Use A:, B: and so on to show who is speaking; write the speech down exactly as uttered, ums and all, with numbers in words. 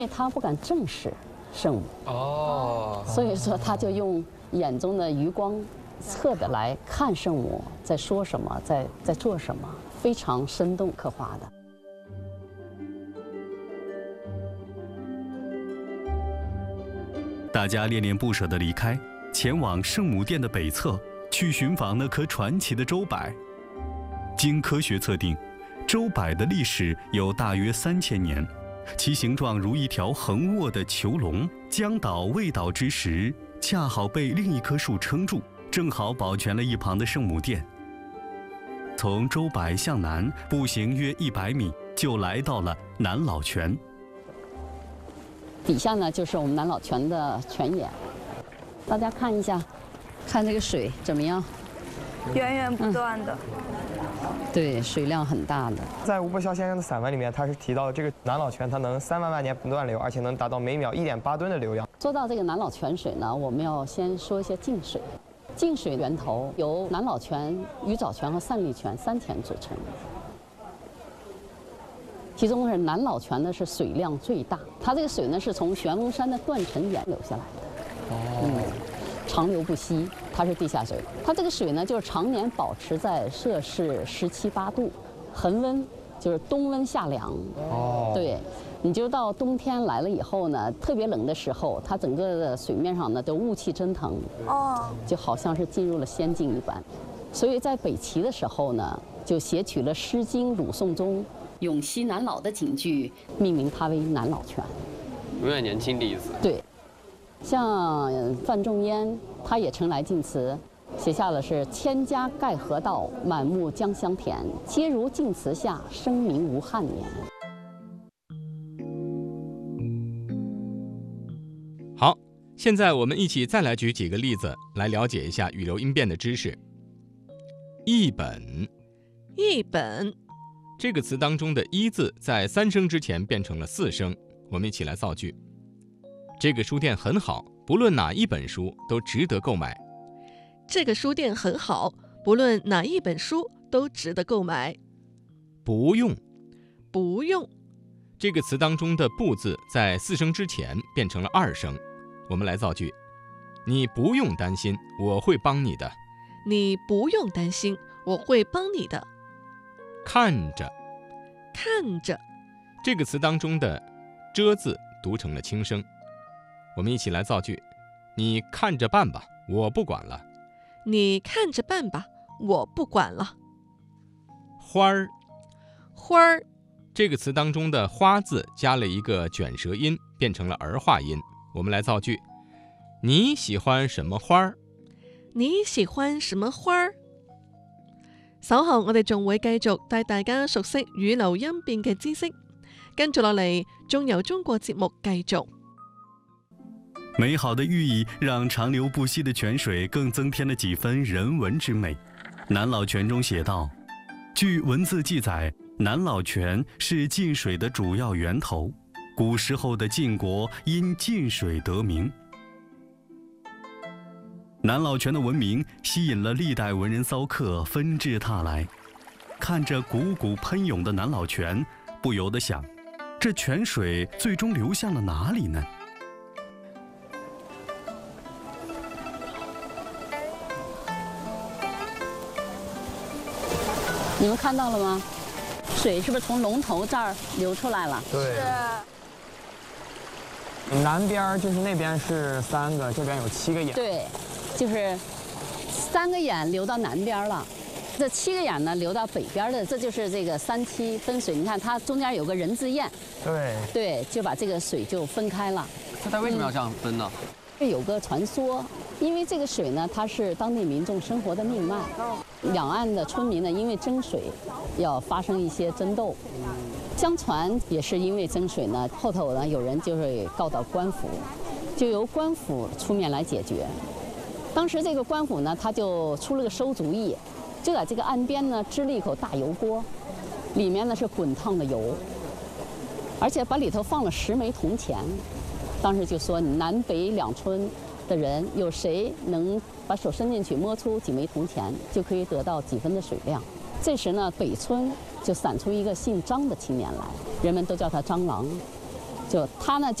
A: 因为他不敢正视圣母哦，所以说他就用眼中的余光，侧的来看圣母在说什么，在在做什么，非常生动刻画的。
B: 大家恋恋不舍地离开，前往圣母殿的北侧，去寻访那棵传奇的周柏。经科学测定，周柏的历史有大约三千年，其形状如一条横卧的囚笼，将倒未倒之时，恰好被另一棵树撑住，正好保全了一旁的圣母殿。从周柏向南步行约一百米，就来到了南老泉。
A: 底下呢就是我们南老泉的泉眼，大家看一下，看这个水怎么样？
C: 源源不断的。
A: 嗯、对，水量很大的。
D: 在吴伯孝先生的散文里面，他是提到这个南老泉，它能三万万年不断流，而且能达到每秒一点八吨的流量。
A: 说到这个南老泉水呢，我们要先说一些净水。净水源头由南老泉、鱼藻泉和散利泉三田组成。其中是南老泉呢是水量最大，它这个水呢是从玄龙山的断层岩流下来的，哦、嗯，长流不息，它是地下水。它这个水呢就是常年保持在摄氏十七八度，恒温就是冬温夏凉。哦，对，你就到冬天来了以后呢，特别冷的时候，它整个的水面上呢都雾气蒸腾，哦，就好像是进入了仙境一般。所以在北齐的时候呢，就写取了《诗经·鲁颂》中永熙南老的警句，命名它为南老泉，
E: 永远年轻的意思。
A: 对，像范仲淹，他也曾来晋祠，写下的是“千家盖河道，满目江乡田，皆如晋祠下，生民无憾年”。
F: 好，现在我们一起再来举几个例子，来了解一下语流音变的知识。译本，
G: 译本。
F: 这个词当中的一字在三声之前变成了四声，我们一起来造句。这个书店很好，不论哪一本书都值得购买。
G: 这个书店很好，不论哪一本书都值得购买。
F: 不用，
G: 不用。
F: 这个词当中的不字在四声之前变成了二声，我们来造句。你不用担心，我会帮你的。
G: 你不用担心，我会帮你的。
F: 看着，
G: 看着，
F: 这个词当中的遮字读成了轻声，我们一起来造句。你看着办吧，我不管了。
G: 你看着办吧，我不管了。
F: 花儿，
G: 花儿，
F: 这个词当中的花字加了一个卷舌音，变成了儿化音，我们来造句。你喜欢什麼花兒？
G: 你喜歡什麼花兒？稍後我哋仲會繼續帶大家熟悉語流音變嘅知識，跟住落嚟仲有中國節目繼續。
B: 美好的寓意讓長流不息的泉水更增添了幾分人文之美。南老泉中寫道，據文字記載，南老泉是晉水的主要源頭，古時候的晉國因晉水得名。南老泉的文明吸引了歷代文人騷客紛至沓來，看着汩汩噴湧的南老泉，不由得想，這泉水最終流向了哪裡呢？
A: 你們看到了嗎？水是不是從龍頭這兒流出來了？
D: 對。南邊就是那邊是三個，這邊有七個眼。
A: 對。就是三個眼流到南邊了，這七個眼呢流到北邊的，這就是這個三七分水。你看它中間有個人字堰，對對，就把這個水就分開了。
E: 那它為什麼要這樣分呢？
A: 嗯、有個傳說，因為這個水呢，它是當地民眾生活的命脈。兩岸的村民呢，因為爭水要發生一些爭鬥。相傳也是因為爭水呢，後頭呢有人就會告到官府，就由官府出面來解決。當時這個官府呢，他就出了個馊主意，就在這個岸邊呢支了一口大油鍋，裡面呢是滾燙的油，而且把裡頭放了十枚銅錢。當時就說南北兩村的人有誰能把手伸進去摸出幾枚銅錢，就可以得到幾分的水量。這時呢，北村就閃出一個姓張的青年來，人們都叫他張郎。 就它呢